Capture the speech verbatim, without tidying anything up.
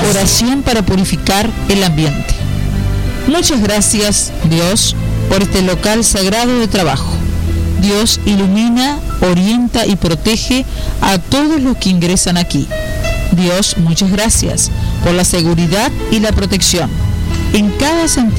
Oración para purificar el ambiente. Muchas gracias, Dios, por este local sagrado de trabajo. Dios ilumina, orienta y protege a todos los que ingresan aquí. Dios, muchas gracias por la seguridad y la protección en cada sentido